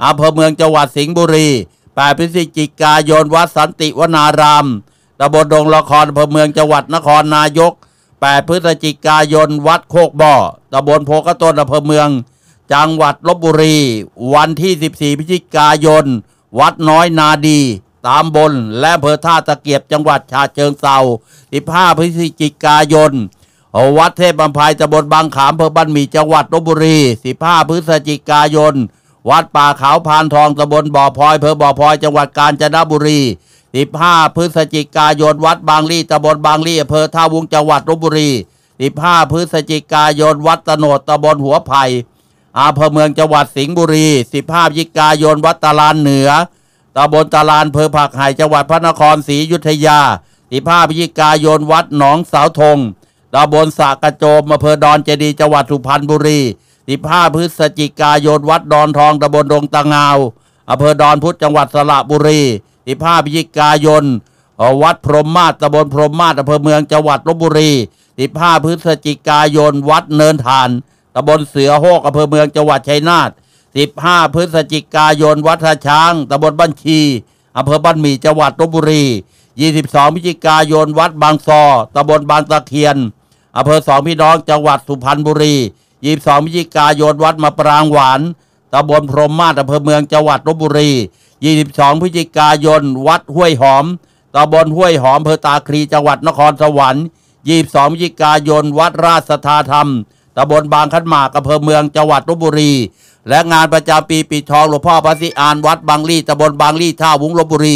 อำเภอเมืองจังหวัดสิงห์บุรี8 พฤศจิกายนวัดสันติวนารามตำบลดงละครอำเภอเมืองจังหวัดนครนายก8 พฤศจิกายนวัดโคกบ่อตำบลโพกระต้นอำเภอเมืองจังหวัดลพบุรีวันที่14 พฤศจิกายนวัดน้อยนาดีตำบลและอำเภอท่าตะเกียบจังหวัดฉะเชิงเทรา15 พฤศจิกายนวัดเทพบำไพตำบลบางขามอำเภอบ้านหมี่จังหวัดลพบุรี15 พฤศจิกายนวัดป่าขาวพานทองตำบลบ่อพลอยอำเภอบ่อพลอยจังหวัดกาญจนบุรี15 พฤศจิกายนวัดบางลี่ตำบลบางลี่อำเภอท่าวุ้งจังหวัดลพบุรี15 พฤศจิกายนวัดตโนดตำบลหัวไผ่อำเภอเมืองจังหวัดสิงห์บุรี15 พฤศจิกายนวัดตาลานเหนือตำบลตาลานอำเภอผักไห่จังหวัดพระนครศรีอยุธยา15 พฤศจิกายนวัดหนองสาวธงตำบลสะกระโจมอำเภอดอนเจดีจังหวัดสุพรรณบุรี15 พฤศจิกายนวัดดอนทองตำบลดงตะงาวอำเภอดอนพุธจังหวัดสระบุรี15 พฤศจิกายนวัดพรหมมาศตำบลพรหมมาศอำเภอเมืองจังหวัดลพบุรี15 พฤศจิกายนวัดเนินฐานตำบลเสือโฮกอำเภอเมืองจังหวัดชัยนาท15 พฤศจิกายนวัดท่าช้างตำบลบ้านชีอำเภอบ้านหมี่จังหวัดลพบุรี22 พฤศจิกายนวัดบางซอตำบลบางตะเคียนอำเภอสองพี่น้องจังหวัดสุพรรณบุรี22 พฤศจิกายนวัดมะปรางหวานตำบลพรหมมาศอำเภอเมืองจังหวัดลพบุรี22 พฤศจิกายนวัดห้วยหอมตำบลห้วยหอมอำเภอตาคลีจังหวัดนครสวรรค์22 พฤศจิกายนวัดราชสัทธาธรรมตำบลบางขันหมากอำเภอเมืองจังหวัดลพบุรีและงานประจำปีปิดทองหลวงพ่อพระศรีอานวัดบางลี่ตำบลบางลี่ท่าวุ้งลพบุรี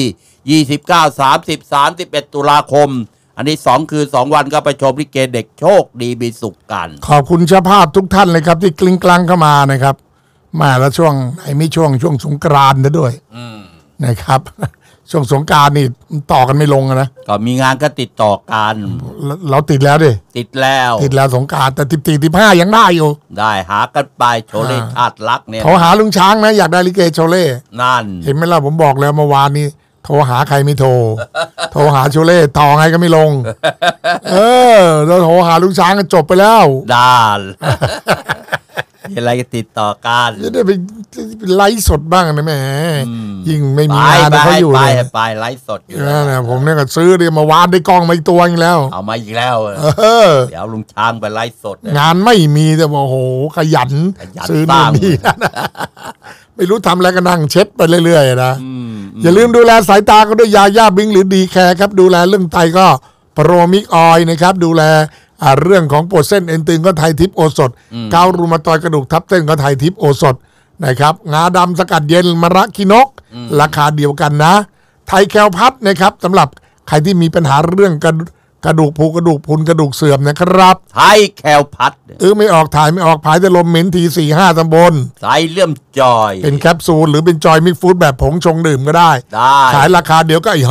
29 30 31 ตุลาคมอันนี้2 คืน 2 วันก็ไปชมลิเกเด็กโชคดีมีสุขกันขอบคุณเจ้าภาพทุกท่านเลยครับที่กลิ้งกลางเข้ามานะครับมาแล้วช่วงไหนไม่ช่วงสงกรานต์ด้วยนะครับช่วงสงกรานต์นี่ต่อกันไม่ลงนะก็มีงานก็ติดต่อกันเราติดแล้วดิติดแล้วสงกรานต์แต่14-15ยังได้อยู่ได้หากันไปโชเล่ธาตุรักเนี่ยโทรหาลุงช้างนะอยากได้ลิเกโชเล่นั่นเห็นไหมล่ะผมบอกแล้วเมื่อวานนี้โทรหาใครไม่โทรโทรหาโชเล่ต่อไงก็ไม่ลงเราโทรหาลุงช้างก็จบไปแล้วด้านอะไรก็ติดต่อกันจะได้ไปไลฟ์สดบ้างนะแม่ยิ่งไม่มีงานเขาอยู่เลยไปไลฟ์สดอยู่นะผมเนี่ยก็ซื้อเดี๋ยวมาวานได้กล้องมาอีกตัวอีกแล้วเอามาอีกแล้วเดี๋ยวลุงช้างไปไลฟ์สดงานไม่มีแต่ว่าโอ้โหขยันซื้อนู่นนี่ไม่รู้ทำอะไรก็นั่งเช็ดไปเรื่อยๆนะอย่าลืมดูแลสายตาก็ด้วยยาย่าบิงหรือดีแคร์ครับดูแลเรื่องไตก็โปรมิกออยนะครับดูแลเรื่องของปวดเส้นเอ็นตึงก็ไทยทิพย์โอสถเการูมาตอยกระดูกทับเส้นก็ไทยทิพย์โอสถนะครับงาดำสกัดเย็นมะระขี้นกราคาเดียวกันนะไทยแคลพัดนะครับสำหรับใครที่มีปัญหาเรื่องกระดูกผุกระดูกพรุนกระดูกเสื่อมนะครับไทยแคลพัดไม่ออกถ่ายไม่ออกผายแต่ลมเหม็นที 4-5 ตำบลไทยเลื่อมจอยเป็นแคปซูลหรือเป็นจอยมิกฟู้ดแบบผงชงดื่มก็ได้ขายราคาเดียวก็อีก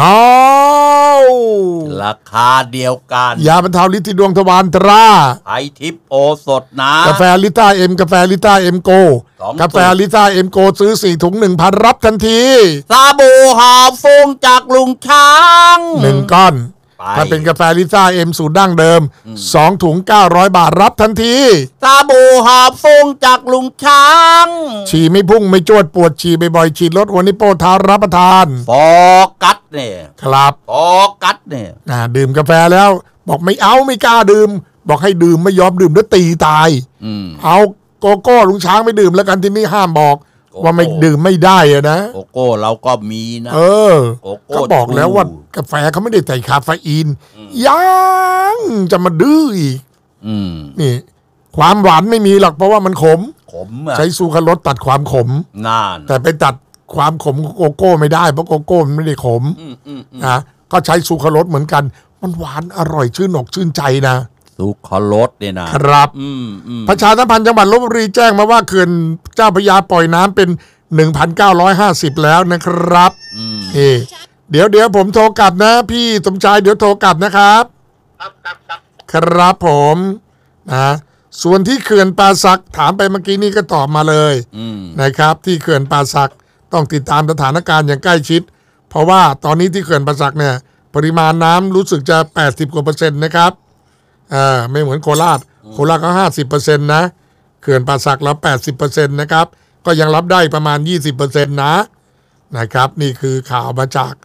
ราคาเดียวกันยาบรรเทาฤทธิ์ที่ดวงทวารตราไทยทิพย์โอสถนะกาแฟลิต้าเอ็มกาแฟลิต้าเอ็มโกกาแฟลิต้าเอ็มโกซื้อ4 ถุง 1,000 รับทันทีสบู่หอมฟงจากลุงช้าง 1 ก้อนถ้าเป็นกาแฟลิซ่าเอ็มสูตรดั้งเดิม2 ถุง 900 บาทรับทันทีสบู่หอมฟงจากลุงช้างฉี่ไม่พุ่งไม่จวดปวดฉี่บ่อยๆฉีดลดหัวนิโป้เท้ารับประทานโฟกัสเนี่ยครับโฟกัสเนี่ยดื่มกาแฟแล้วบอกไม่เอาไม่กล้าดื่มบอกให้ดื่มไม่ยอมดื่มแล้วตีตายเอาโกโก้ลุงช้างไม่ดื่มแล้วกันที่นี่ห้ามบอกว่าไม่ดื่มไม่ได้อะนะโกโก้เราก็มีนะเขาบอกแล้วว่ากาแฟเขาไม่ได้ใส่คาเฟอีนยังจะมาดื้ออีกนี่ความหวานไม่มีหรอกเพราะว่ามันขมใช้ซูคราโรสตัดความขมแต่ไปตัดความขมโกโก้ไม่ได้เพราะโกโก้มันไม่ได้ขมนะก็ใช้ซูคราโรสเหมือนกันมันหวานอร่อยชื่นอกชื่นใจนะสุขรสเนี่ยนะครับประชาสัมพันธ์จังหวัดลพบุรีแจ้งมาว่าเขื่อนเจ้าพระยาปล่อยน้ำเป็น 1,950 แล้วนะครับเดี๋ยวผมโทรกลับนะพี่สมชายเดี๋ยวโทรกลับนะครับครับผมนะส่วนที่เขื่อนป่าสักถามไปเมื่อกี้นี้ก็ตอบมาเลยนะครับที่เขื่อนป่าสักต้องติดตามสถานการณ์อย่างใกล้ชิดเพราะว่าตอนนี้ที่เขื่อนป่าสักเนี่ยปริมาณน้ำรู้สึกจะ80%กว่านะครับไม่เหมือนโคราชก็ 50% นะเขื่อนป่าสักแล้ว 80% นะครับก็ยังรับได้ประมาณ 20% นะครับนี่คือข่าวมาจาก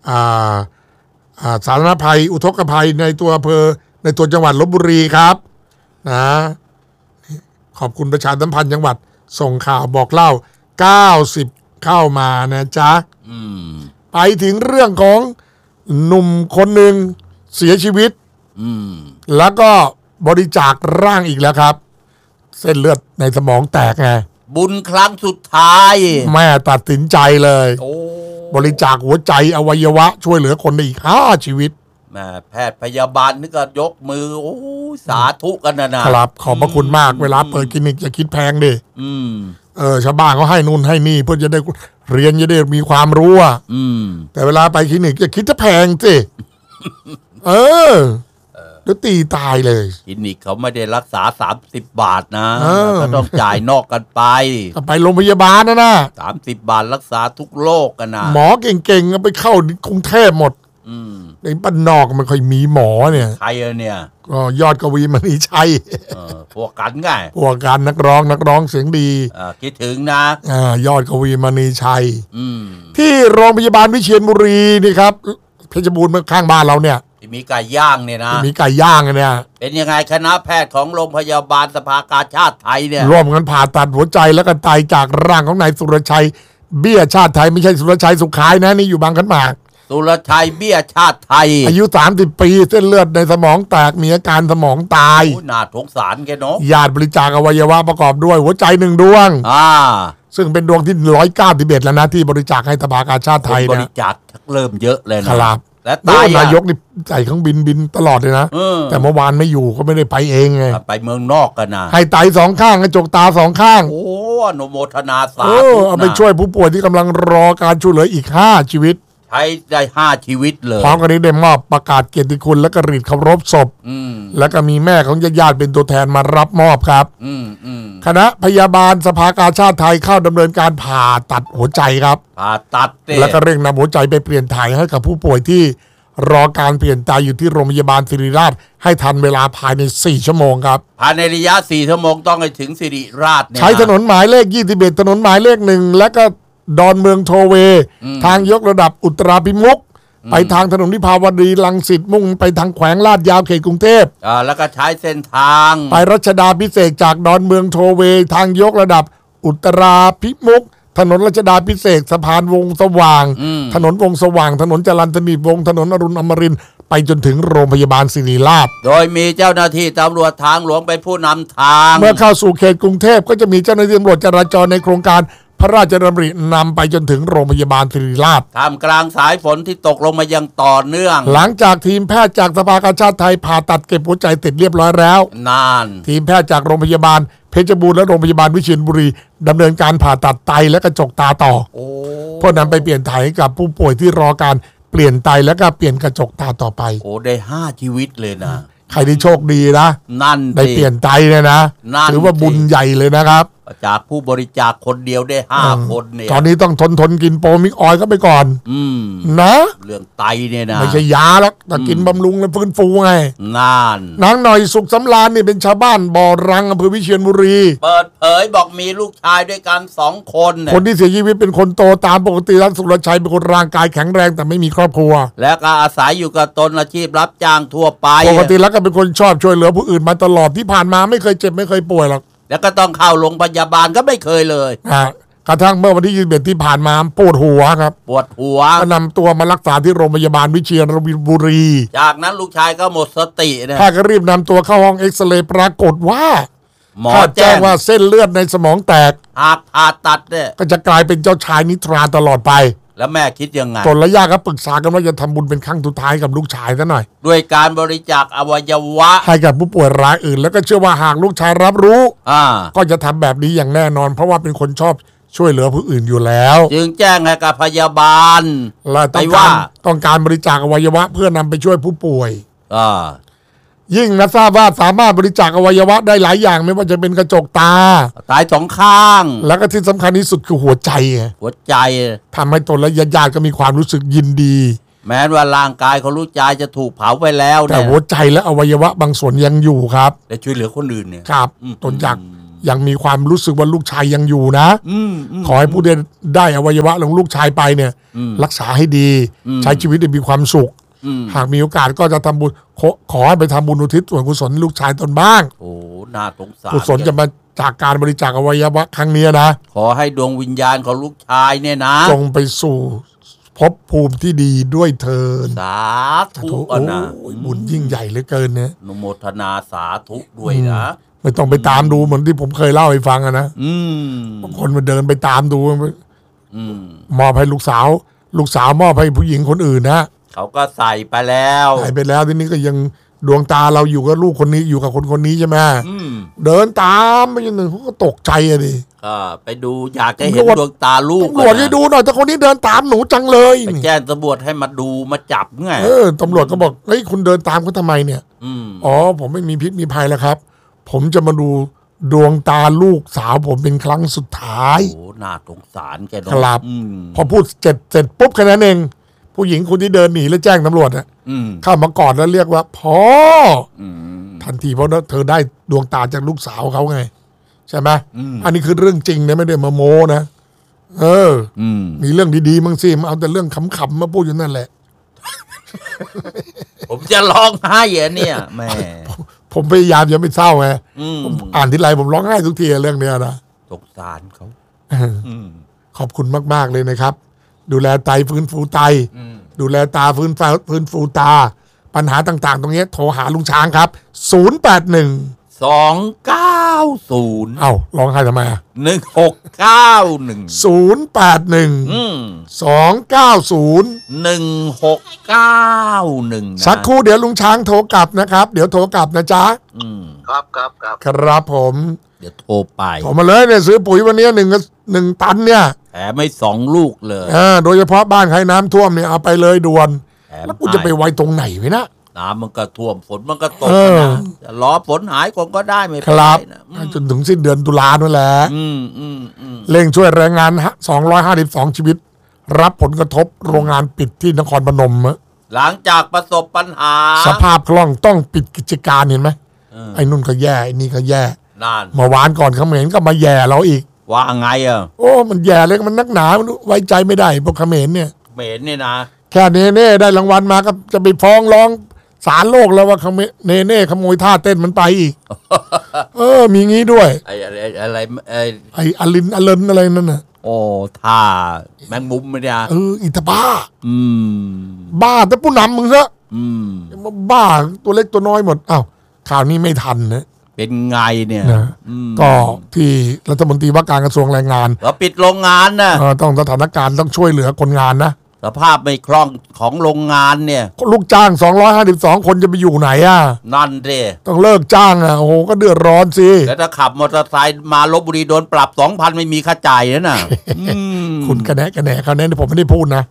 สาธารณภัยอุทกภัยในตัวอำเภอในตัวจังหวัดลพบุรีครับนะขอบคุณประชาสัมพันธ์จังหวัดส่งข่าวบอกเล่า90เข้ามานะจ๊ะไปถึงเรื่องของหนุ่มคนหนึ่งเสียชีวิตแล้วก็บริจาคร่างอีกแล้วครับเส้นเลือดในสมองแตกไงบุญครั้งสุดท้ายแม่ตัดสินใจเลยบริจาคหัวใจอวัยวะช่วยเหลือคนได้อีก5 ชีวิตแม่แพทย์พยาบาลนี่ก็ยกมือโอ้สาธุกันนะครับขอบพระคุณมากเวลาเปิดคลินิกจะคิดแพงดิชาวบ้านเขาให้นู่นให้นี่เพื่อจะได้เรียนจะได้มีความรู้แต่เวลาไปคลินิกจะคิดจะแพงสิแล้วตีตายเลยคลินิกเขาไม่ได้รักษา30 บาทนะก็ต้องจ่ายนอกกันไปโรงพยาบาลนะ 30 บาทรักษาทุกโรคกันนะหมอเก่งๆไปเข้ากรุงเทพหมดในบ้านนอกมันค่อยมีหมอเนี่ยใครเนี่ยก็ยอดกวีมณีชัยพวกกันไงพวกกันนักร้องเสียงดีคิดถึงนะยอดกวีมณีชัยที่โรงพยาบาลวิเชียรบุรีนี่ครับเพชรบูรณ์ข้างบ้านเราเนี่ยมีไก่ย่างเนี่ยนะมีไก่ย่างเนี่ยเป็นยังไงคณะแพทย์ของโรงพยาบาลสภากาชาติไทยเนี่ยร่วมกันผ่าตัดหัวใจแล้วก็ไตจากร่างของนายสุรชัยเบี้ยชาติไทยไม่ใช่สุรชัยสุขายนะนี่อยู่บางขันหมากสุรชัยเบี้ยชาติไทยอายุ30 ปีเส้นเลือดในสมองแตกมีอาการสมองตายน่าสงสารแกเนาะญาติบริจาคอวัยวะประกอบด้วยหัวใจ1 ดวงซึ่งเป็นดวงที่191แล้วนะที่บริจาคให้สภากาชาติไทยบริจาคเริ่มเยอะเลยนะครับและนายกนี่ใส่เครื่องบินตลอดเลยนะแต่เมื่อวานไม่อยู่ก็ไม่ได้ไปเองไงไปเมืองนอกกันนะให้ไต2 ข้างกระจกตา2 ข้างโอ้อนุโมทนาสาธุเอาไปช่วยผู้ป่วยที่กำลังรอการช่วยเหลืออีก5 ชีวิตใช้ได้5 ชีวิตเลยพร้อมกันนี้ได้มอบประกาศเกียรติคุณและก็รีดเคารพศพแล้วก็มีแม่ของญาติเป็นตัวแทนมารับมอบครับคณะพยาบาลสภากาชาติไทยเข้าดำเนินการผ่าตัดหัวใจครับผ่าตัดแล้วก็เร่งนำหัวใจไปเปลี่ยนถ่ายให้กับผู้ป่วยที่รอการเปลี่ยนไตอยู่ที่โรงพยาบาลศิริราชให้ทันเวลาภายใน4 ชั่วโมงครับภายในระยะ4 ชั่วโมงต้องไปถึงศิริราชใช้ถนนหมายเลข21ถนนหมายเลข1และก็ดอนเมืองโทเวทางยกระดับอุตราภิมุขไปทางถนนวิภาวดีรังสิตมุ่งไปทางแขวงลาดยาวเขตกรุงเทพแล้วก็ใช้เส้นทางไปรัชดาพิเศษจากดอนเมืองโทเวทางยกระดับอุตราภิมุขถนนรัชดาพิเศษสะพานวงสว่างถนนวงสว่างถนนจรัญสนิทวงถนนอรุณอมรินทร์ไปจนถึงโรงพยาบาลศิริราชโดยมีเจ้าหน้าที่ตำรวจทางหลวงเป็นผู้นำทางเมื่อเข้าสู่เขตกรุงเทพก็จะมีเจ้าหน้าที่ตำรวจจราจรในโครงการพระราชดำรินำไปจนถึงโรงพยาบาลศิริราชท่ามกลางสายฝนที่ตกลงมาอย่างต่อเนื่องหลังจากทีมแพทย์จากสภากาชาติไทยผ่าตัดเก็บหัวใจเสร็จเรียบร้อยแล้วทีมแพทย์จากโรงพยาบาลเพชรบูรณ์และโรงพยาบาลวิเชียรบุรีดำเนินการผ่าตัดไตและกระจกตาต่อเพื่อนำไปเปลี่ยนไตให้กับผู้ป่วยที่รอการเปลี่ยนไตและก็เปลี่ยนกระจกตาต่อไปได้5 ชีวิตเลยนะใครที่โชคดีนะนั่นได้เปลี่ยนไตเลยนะถือว่าบุญใหญ่เลยนะครับจากผู้บริจาคคนเดียวได้5 คนเนี่ยตอนนี้ต้องทนกินโปรมิกออยล์ก็ไปก่อนนะเรื่องไตเนี่ยนะไม่ใช่ยาหรอกแต่กินบำรุงและฟื้นฟูไงนางหน่อยสุขสำราญนี่เป็นชาวบ้านบ่อรังอำเภอวิเชียรบุรีเปิดเผยบอกมีลูกชายด้วยกัน2 คนคนที่เสียชีวิตเป็นคนโตตามปกติรักสุรชัยเป็นคนร่างกายแข็งแรงแต่ไม่มีครอบครัวและก็อาศัยอยู่กับตนอาชีพรับจ้างทั่วไปปกติแล้วก็เป็นคนชอบช่วยเหลือผู้อื่นมาตลอดที่ผ่านมาไม่เคยเจ็บไม่เคยป่วยหรอกแล้วก็ต้องเข้าโรงพยาบาลก็ไม่เคยเลยกระทั่งเมื่อวันที่21ที่ผ่านมาปวดหัวครับปวดหัวก็นำตัวมารักษาที่โรงพยาบาลวิเชียรบุรีจากนั้นลูกชายก็หมดสตินะแพทย์ก็รีบนำตัวเข้าห้องเอ็กซเรย์ปรากฏว่าหมอแจ้งว่าเส้นเลือดในสมองแตกหากผ่าตัดเนี่ยก็จะกลายเป็นเจ้าชายนิทราตลอดไปแล้วแม่คิดยังไงตนและญาติก็ปรึกษากันว่าจะทำบุญเป็นครั้งสุดท้ายกับลูกชายซะหน่อยด้วยการบริจาคอวัยวะให้กับผู้ป่วยรายอื่นแล้วก็เชื่อว่าหากลูกชายรับรู้ก็จะทำแบบนี้อย่างแน่นอนเพราะว่าเป็นคนชอบช่วยเหลือผู้อื่นอยู่แล้วจึงแจ้งให้กับพยาบาลและต้องการบริจาคอวัยวะเพื่อนำไปช่วยผู้ป่วยยิ่งนะทราบว่าสามารถบริจาคอวัยวะได้หลายอย่างไม่ว่าจะเป็นกระจกตา 2 ข้างแล้วก็ที่สำคัญที่สุดคือหัวใจทำให้ตนและญาติก็มีความรู้สึกยินดีแม้ว่าร่างกายของลูกชายจะถูกเผาไปแล้วแต่หัวใจและอวัยวะบางส่วนยังอยู่ครับและช่วยเหลือคนอื่นเนี่ยครับตนอยากยังมีความรู้สึกว่าลูกชายยังอยู่นะขอให้ผู้ได้อวัยวะของลูกชายไปเนี่ยรักษาให้ดีใช้ชีวิตได้มีความสุขหากมีโอกาสก็จะทำบุญขอให้ไปทำบุญอุทิศส่วนกุศลลูกชายตนบ้างโอ้น่าสงสารกุศลจะมาจากการบริจาคอวัยวะครั้งนี้นะขอให้ดวงวิญญาณของลูกชายเนี่ยนะจงไปสู่ภพภูมิที่ดีด้วยเถิดสาธุนะบุญยิ่งใหญ่เหลือเกินเนี่ยนุโมทนาสาธุด้วยนะไม่ต้องไปตามดูเหมือนที่ผมเคยเล่าให้ฟังนะบางคนมาเดินไปตามดูมอบให้ลูกสาวมอบให้ผู้หญิงคนอื่นนะเขาก็ใส่ไปแล้วทีนี้ก็ยังดวงตาเราอยู่กับลูกคนนี้อยู่กับคนนี้ใช่ไหมเดินตามไปอย่างหนึ่งเขาก็ตกใจอะดิไปดูอยากจะเห็นดวงตาลูกตำรวจให้ดูหน่อยแต่คนนี้เดินตามหนูจังเลยไปแจ้งตำรวจให้มาดูมาจับไงตำรวจก็บอกเฮ้ยคุณเดินตามเขาทำไมเนี่ยอ๋อผมไม่มีพิษมีภัยแล้วครับผมจะมาดูดวงตาลูกสาวผมเป็นครั้งสุดท้ายโอ้น่าสงสารแกเนาะครับพอพูดเสร็จปุ๊บแค่นั้นเองผู้หญิงคนที่เดินหนีแล้วแจ้งตำรวจเข้ามากอดแล้วเรียกว่าพ่อทันทีเพราะเธอได้ดวงตาจากลูกสาวเขาไงใช่ไหมอันนี้คือเรื่องจริงนะไม่ได้มาโม้นะมีเรื่องดีๆมั้งสิมาเอาแต่เรื่องขำๆมาพูดอยู่นั่นแหละผมจะร้องไห้เนี่ยแม่ผมพยายามจะไม่เศร้าไงอ่านทีไรผมร้องไห้ทุกทีเรื่องเนี้ยนะสงสารเขาขอบคุณมากๆเลยนะครับดูแลไตฟื้นฟูไตดูแลตาฟื้นฟูตาปัญหาต่างๆตรงนี้โทรหาลุงช้างครับ081 290 เอ้าร้องไห้ทำไม 1691 081 290 1691สักครู่เดี๋ยวลุงช้างโทรกลับนะครับเดี๋ยวโทรกลับนะจ๊ะครับผมเดี๋ยวโทรไปโทรมาเลยเนี่ยซื้อปุ๋ยวันนี้1 ตันเนี่ยแถมไม่2 ลูกเลยโดยเฉพาะบ้านใครน้ำท่วมเนี่ยเอาไปเลยด่วนแล้วกูจะไปไว้ตรงไหนไว้นะน้ำมันก็ท่วมฝนมันก็ตกนะจะรอฝนหายก่อนก็ได้ไม่เป็นไรนะจนถึงสิ้นเดือนตุลานั่นแหละเร่งช่วยแรงงาน252ชีวิตรับผลกระทบโรงงานปิดที่นครพนมหลังจากประสบปัญหาสภาพคล่องต้องปิดกิจการเห็นไหมไอ้นุ่นก็แย่ไอ้นี่ก็แย่เมื่อวานก่อนเขมรก็มาแย่เราอีกว่าไงโอ้มันแย่เลยมันนักหนาไว้ใจไม่ได้พวกเขมรเนี่ยนะแค่เน่ได้รางวัลมาก็จะไปฟ้องร้องศาลโลกแล้วว่าเน่ขโมยท่าเต้นมันไปอีกมีงี้ด้วยไอ้อะไรอลินอเลนอะไรนั่นน่ะโอ้ท่าแมงมุมไม่ได้อิตาบ้าบ้าแต่ผู้นำมึงซะบ้าตัวเล็กตัวน้อยหมดอ้าวข่าวนี้ไม่ทันนะเป็นไงเนี่ยก็ที่รัฐมนตรีว่าการกระทรวงแรงงานเราปิดโรงงานนะต้องสถานการณ์ต้องช่วยเหลือคนงานนะสภาพไม่คล่องของโรงงานเนี่ยลูกจ้าง252คนจะไปอยู่ไหนนั่นดิต้องเลิกจ้างโอ้โหก็เดือดร้อนสิแล้วถ้าขับมอเตอร์ไซค์มาลพบุรีโดนปรับ 2,000 ไม่มีค่าจ่ายน่ะคุณกระแหน่เขาแน่ผมไม่ได้พูดนะ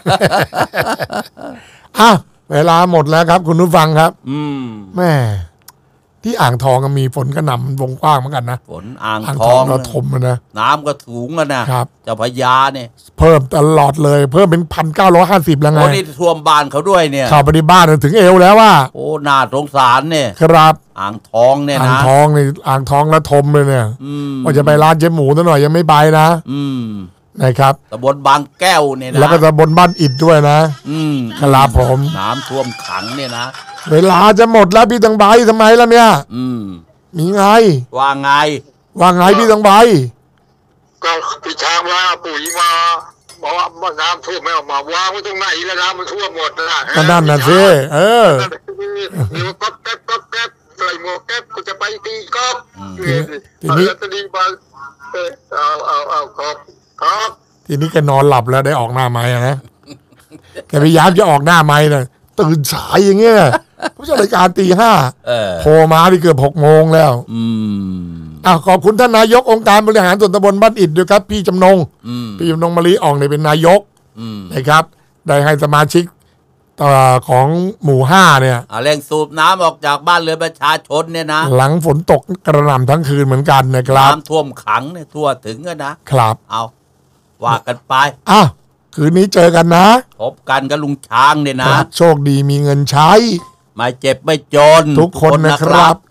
เวลาหมดแล้วครับคุณผู้ฟังครับแม่ที่อ่างทองมีฝนกระหน่ำวงกว้างเหมือนกันนะฝนอ่างทองเราถมนะน้ำก็สูงนะครับเจ้าพญาเนี่ยเพิ่มตลอดเลยเพิ่มเป็น 1,950 แล้วไงโอ้นี่ท่วมบ้านเขาด้วยเนี่ยเข้าไปในบ้านถึงเอวแล้วว่าโอ้น่าสงสารเนี่ยครับอ่างทองเนี่ยนะอ่างทองนี่อ่างทองแล้วถมเลยเนี่ยว่าจะไปร้านเจ๊หมูซะหน่อยยังไม่ไปนะนะครับตำบลบางแก้วเนี่ยนะแล้วก็ตำบลบ้านอิฐด้วยนะครับผมน้ำท่วมขังเนี่ยนะเวลาจะหมดแล้วพี่ตังใบทำไมล่ะเนี่ยมีไงว่าไงพี่ตังใบก็พี่ช้างว่าปุ๋ยมาบอกว่าน้ำท่วมไม่ออกมาวางไว้ตรงไหนแล้วน้ำมันท่วมหมดนะก็นั่นน่ะสิมีก๊อบแก๊บใส่หมวกแก๊บกูจะไปตีก๊อบทีนี้เอาครับทีนี้แกนอนหลับแล้วได้ออกหน้าไม้นะแกพยายามจะออกหน้าไม้นะตื่นสายอย่างเงี้ยผู้จัดรายการตี 5โทรมาที่เกือบ 6 โมงแล้วขอบคุณท่านนายกองค์การบริหารส่วนตำบลบ้านอิฐด้วยครับพี่จำนงมะลิอ่องเนี่ยเป็นนายกนะครับได้ให้สมาชิกของหมู่ 5เนี่ยเร่งสูบน้ำออกจากบ้านเรือนประชาชนเนี่ยนะหลังฝนตกกระหน่ำทั้งคืนเหมือนกันนะครับน้ำท่วมขังเนี่ยทั่วถึงนะครับเอาว่ากันไปคืนนี้เจอกันนะพบกันกับลุงช้างเนี่ยนะโชคดีมีเงินใช้ไม่เจ็บไม่จนทุกคนนะครับ